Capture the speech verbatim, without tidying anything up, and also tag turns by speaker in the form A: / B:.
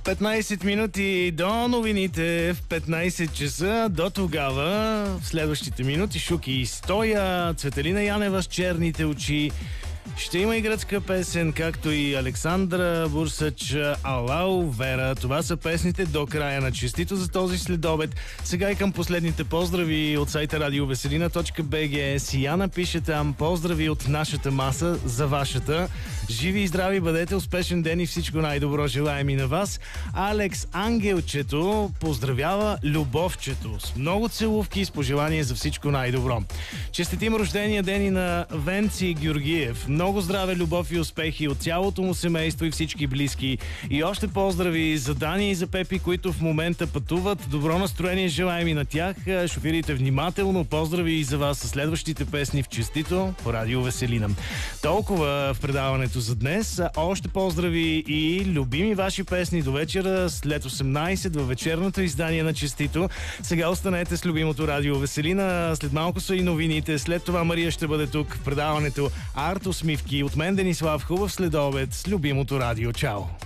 A: петнайсет минути до новините в петнайсет часа. До тогава, в следващите минути, Шуки и Стоя, Цветелина Янева с черните очи. Ще има и гръцка песен, както и Александра Бурсач, Алау Вера. Това са песните до края на честито за този следобед. Сега и към последните поздрави от сайта радиовеселина точка би джи. Сияна пише там: поздрави от нашата маса за вашата. Живи и здрави бъдете, успешен ден и всичко най-добро желаем и на вас. Алекс Ангелчето поздравява Любовчето с много целувки и с пожелание за всичко най-добро. Честитим рождения ден и на Венци Георгиев. Много здраве, любов и успехи от цялото му семейство и всички близки. И още поздрави за Дани и за Пепи, които в момента пътуват. Добро настроение желаем и на тях. Шофирайте внимателно. Поздрави и за вас със следващите песни в честито по Радио Веселина. Толкова в предаването за днес. Още поздрави и любими ваши песни до вечера след осемнайсет във вечерното издание на честито. Сега останете с любимото Радио Веселина. След малко са и новините. След това Мария ще бъде тук в предаването Арт Усмивки. От мен Денислав, хубав следобед с любимото радио. Чао!